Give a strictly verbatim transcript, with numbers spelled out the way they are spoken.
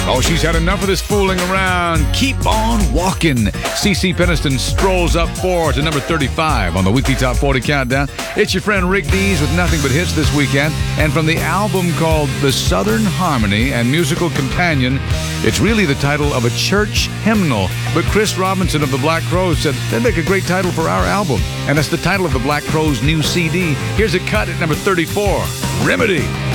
Oh, she's had enough of this fooling around. Keep on walking. C C Peniston strolls up four to number thirty-five on the weekly Top forty Countdown. It's your friend Rick Dees with Nothing But Hits this weekend. And from the album called The Southern Harmony and Musical Companion, it's really the title of a church hymnal. But Chris Robinson of the Black Crowes said that'd make a great title for our album. And that's the title of the Black Crowes' new C D. Here's a cut at number thirty-four, Remedy.